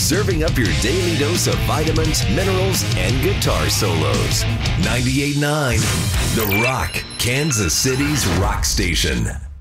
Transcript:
serving up your daily dose of vitamins, minerals, and guitar solos. 98.9 The Rock, Kansas City's rock station.